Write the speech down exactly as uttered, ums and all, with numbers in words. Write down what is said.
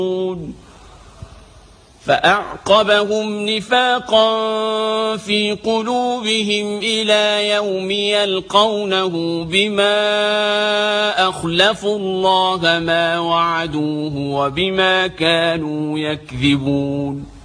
فأعقبهم نفاقا في قلوبهم إلى يوم يلقونه بما أخلفوا الله ما وعدوه وبما كانوا يكذبون.